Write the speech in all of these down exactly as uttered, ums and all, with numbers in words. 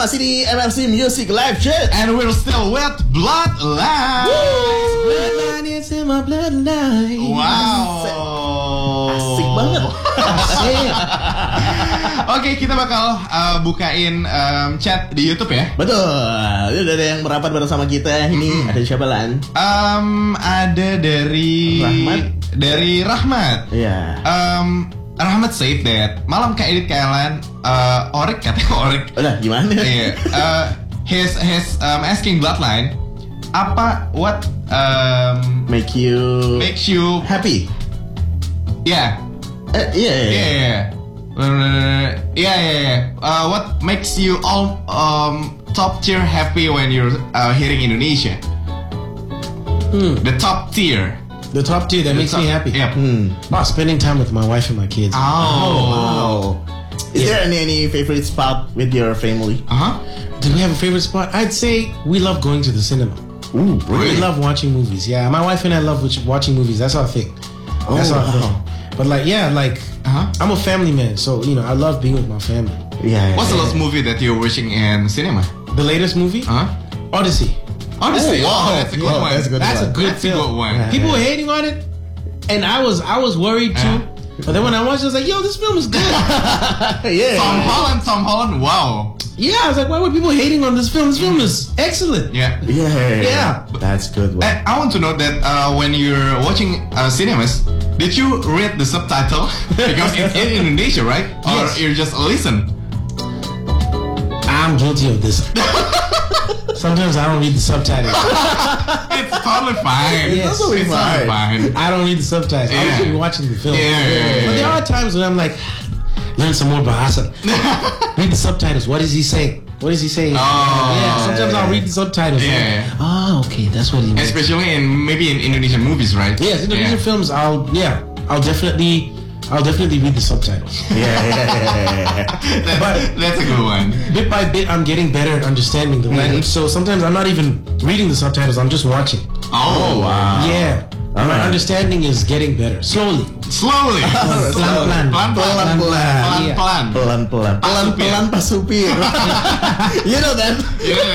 masih di M L C Music Live Chat. And we're still with Bloodline. Bloodline is in my bloodline. Wow. Asik banget. Asik. Oke, kita bakal uh, bukain um, chat di YouTube ya. Betul. Ini udah ada yang merapat bersama kita. Ini mm-hmm. ada siapa, Lan? Um, ada dari Rahmat. Dari Rahmat. Iya. Yeah. Um, Rahmat said that malam Kak Edit Kailan uh, Orik katanya Orik. Udah gimana? Iya. Uh, he's he's um, asking Bloodline apa what um, make you makes you happy. Yeah. Uh, yeah. Yeah. Yeah. Yeah. Uh, yeah, yeah, yeah. Uh, what makes you all um, top tier happy when you're uh, hearing Indonesia? Hmm. The top tier. The top tier that The makes top, me happy. Yep. Hmm. Oh, spending time with my wife and my kids. Oh, Oh, wow. Is Yeah. there any, any favorite spot with your family? Uh huh. Do we have a favorite spot? I'd say we love going to the cinema. Ooh, Really? We love watching movies. Yeah, my wife and I love watch- watching movies. That's our thing. That's Oh, our wow. thing. But like, yeah, like Uh-huh. I'm a family man, so you know I love being with my family. Yeah. What's the last movie that you're watching in cinema? The latest movie, Uh huh. Odyssey. Honestly, Oh, wow. oh, that's a good Yeah, one. that's a good That's a one. good That's a film. good one. Yeah. People were hating on it, and I was I was worried too. Yeah. But then when I watched it, I was like, yo, this film is good. Yeah. Tom Holland, Tom Holland, wow. Yeah, I was like, why were people hating on this film? This film is excellent. Yeah. Yeah. Yeah. That's good one. And I want to know that uh, when you're watching uh, cinemas, did you read the subtitle? Because it's in Indonesia, right? Or Yes. you just listen? I'm guilty of this. Sometimes I don't read the subtitles. It's totally fine. Yes. Totally It's totally fine. I don't read the subtitles. I Yeah. should be watching the film. Yeah, yeah, yeah, But there yeah. are times when I'm like, learn some more Bahasa. Read the subtitles. What is he saying? What is he saying? Oh. Yeah, sometimes I'll read the subtitles. Yeah. Oh, okay, that's what he means. Especially in maybe in Indonesian movies, right? Yes, Indonesian Yeah. films. I'll yeah, I'll definitely, I'll definitely read the subtitles. Yeah, yeah, yeah, yeah. That- But- that's a good one. Bit by bit, I'm getting better at understanding the language. So sometimes I'm not even reading the subtitles. I'm just watching. Oh, wow. Yeah, and my Alright. understanding is getting better slowly. Slowly. Pelan-pelan. Pelan-pelan. Pelan-pelan. Iya. Pelan-pelan. Pelan-pelan. Pelan-pelan pas supir. You know that? Yeah.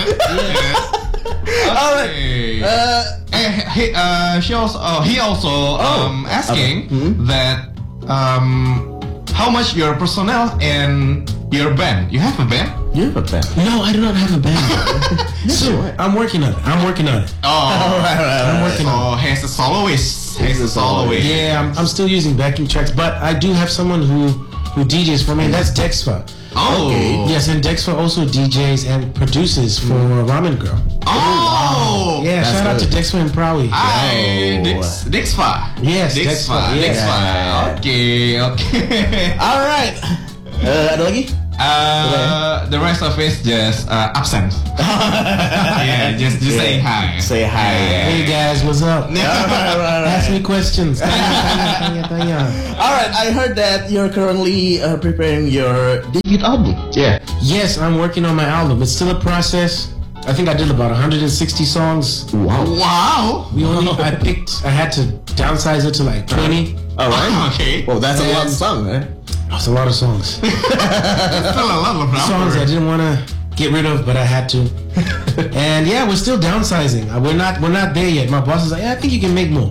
Yeah. Alright. Okay. Uh, Eh, he, uh, she also, oh, he also um, asking that um, how much your personnel in your band. You have a band? you have a pen. No, I do not have a band. So, I'm working on it. I'm working on it. Oh, Alright, alright, I'm alright. working on oh, he's a soloist. He's a He's a soloist. soloist. it. Yeah, I'm, I'm still using backing tracks, but I do have someone who who D Js for me. And that's Dexfa. Oh. Okay. Yes, and Dexfa also D Js and produces for Ramen Girl. Oh. Yeah, That's shout out to good. Dexfa and Prawi. Hi, Oh. Dix, Dixfa. Yes, Dixfa. Dexfa, yes. Dixfa. Okay, okay. Alright. Uh, ada lagi? Uh, the rest of it just uh, absent. Yeah, just just Yeah. saying hi. Say hi. Hey guys, what's up? Alright, alright, Ask me alright. questions. Tanya, tanya, tanya, tanya. Alright, I heard that you're currently uh, preparing your debut album. Yeah. Yes, I'm working on my album. It's still a process. I think I did about one hundred sixty songs. Wow. Wow. We only, I picked, I had to downsize it to like twenty. Alright. Okay. Well, that's a lot And- of song, eh? That's a lot of songs. That's still a lot of Songs I numbers. didn't want to get rid of, but I had to. And yeah, we're still downsizing. Uh, We're not, we're not there yet. My boss is like, yeah, I think you can make more.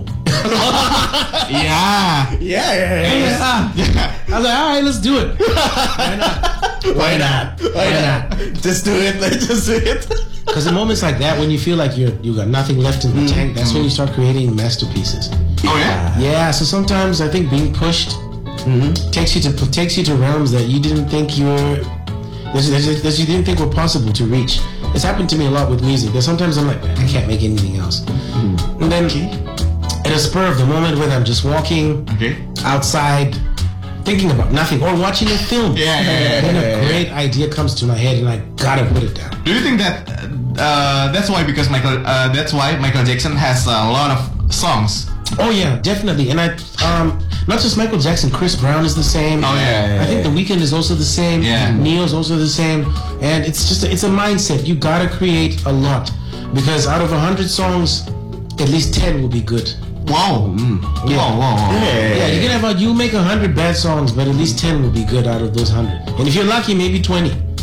Yeah. Yeah, yeah, yeah. Yeah. I was like, all right, let's do it. Why not? Why not? Just do it. Just do it. Because in moments like that, when you feel like you're you got nothing left in the tank, that's when you start creating masterpieces. Oh yeah. Yeah. So sometimes I think being pushed takes you to takes you to realms that you didn't think you were that you, that you didn't think were possible to reach. It's happened to me a lot with music. That sometimes I'm like, I can't make anything else. And then at a spur of the moment when I'm just walking Okay. outside, thinking about nothing, or watching a film, Yeah, yeah, yeah, then yeah, a yeah. great idea comes to my head, and I gotta put it down. Do you think that uh, that's why because Michael uh, that's why Michael Jackson has a lot of songs? Oh yeah, definitely. And I, um, not just Michael Jackson, Chris Brown is the same. Oh, yeah, yeah, I think The Weeknd is also the same. Yeah. Neil's also the same. And it's just, a, it's a mindset. You gotta create a lot, because out of a hundred songs, at least ten will be good. Wow. Mm. Yeah. Wow, wow, wow. Yeah, you can have a, you make a hundred bad songs, but at least ten will be good out of those hundred. And if you're lucky, maybe twenty.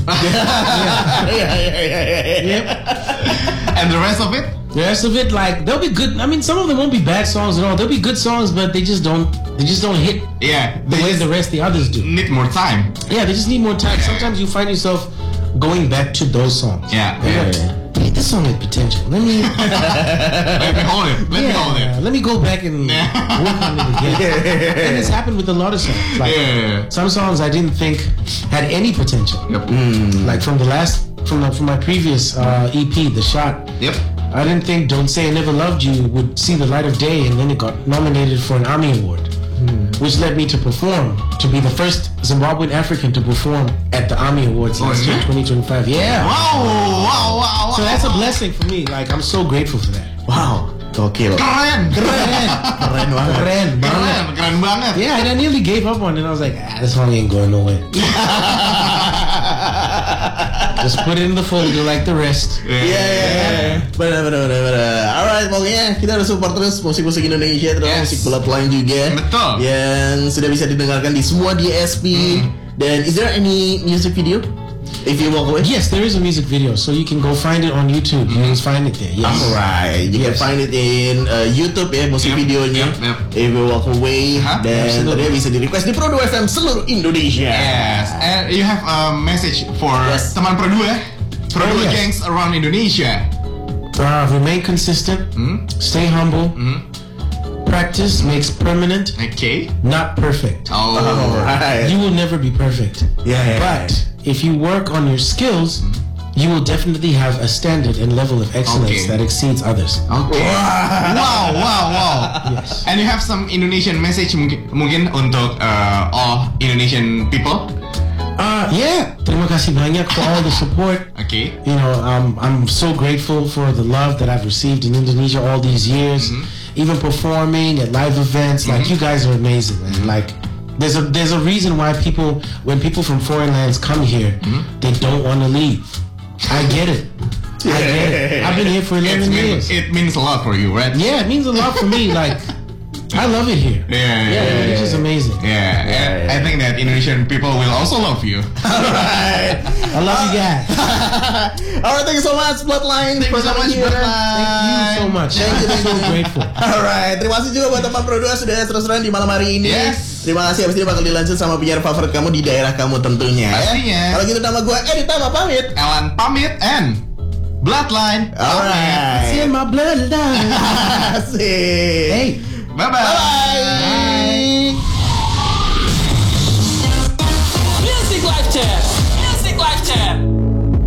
yeah, yeah, yeah, yeah, yeah. Yep. And the rest of it? The rest of it, like they'll be good. I mean, some of them won't be bad songs at all. They'll be good songs, but they just don't. They just don't hit Yeah. the They way just the rest the others do. need more time. Yeah, they just need more time. Sometimes you find yourself going back to those songs. Yeah. You're yeah. like, hey, this song has potential. Let me, Let me hold it. Let me hold yeah, it. let me go back and work on it again. And it's happened with a lot of songs. Like Yeah. some songs I didn't think had any potential. Yep. Like from the last, from the, from my previous uh, E P, The Shot. Yep. I didn't think Don't Say I Never Loved You would see the light of day, and then it got nominated for an AMI Award, which led me to perform, to be the first Zimbabwean African to perform at the AMI Awards Oh, last year, yeah? twenty twenty-five. Yeah. Wow, wow, wow, wow. So that's a blessing for me. Like, I'm so grateful for that. Wow, gokil. Keren. Keren. Keren banget. Keren banget. Keren, keren banget. Yeah, and I nearly gave up on it. I was like, ah, this song ain't going nowhere. Just put it in the folder like the rest. Iya, iya, iya. Benar, benar, benar, benar. Alright, pokoknya kita harus support terus musik-musik Indonesia, terus Yes. musik Bloodline juga. Betul. Yang sudah bisa didengarkan di semua D S P. Dan is there any music video? If you walk away? Yes, there is a music video, so you can go find it on YouTube. You can find it there. Yes. Alright, you can Yes. find it in uh, YouTube ya, musik Yep, videonya. yep, yep. If you walk away, Uh-huh. dan Absolutely. tadi bisa di request di Pro dua F M seluruh Indonesia. Yes, and you have a message for Yes. teman Pro dua, Pro Oh, dua yes. gangs around Indonesia. Uh, remain consistent. Stay humble. Practice makes permanent, Okay. not perfect. Oh. Alright. You will never be perfect. Yeah, yeah, But if you work on your skills, you will definitely have a standard and level of excellence Okay. that exceeds others. Okay. Wow, wow, wow. Yes. And you have some Indonesian message mungkin, mungkin untuk uh, all Indonesian people. Uh, yeah. Terima kasih banyak for all the support. Okay. You know, um, I'm so grateful for the love that I've received in Indonesia all these years. Even performing at live events, like you guys are amazing, man. Like, there's a there's a reason why people, when people from foreign lands come here, they don't want to leave. I get it. I get it. I've been here for It eleven means, years. it means a lot for you, right? Yeah, it means a lot for me. Like, I love it here. Yeah, yeah, Yeah, yeah. it's just amazing. Yeah, and I think that Indonesian people will also love you. Alright. I love you guys. Alright, thank you so much Bloodline. Thank you so much, Bloodline. Thank you so much. Thank you, I'm thank so you. grateful. Alright, terima kasih juga buat teman Pro dua sudah terus-terusan di malam hari ini. Yes. Terima kasih, habis ini bakal dilanjut sama penyiar favorit kamu di daerah kamu tentunya. ya. Pastinya. Kalau gitu nama gue Edi Tama pamit. Elan pamit and Bloodline. Alright. See my bloodline. Asik. Hey. Bye-bye. Bye.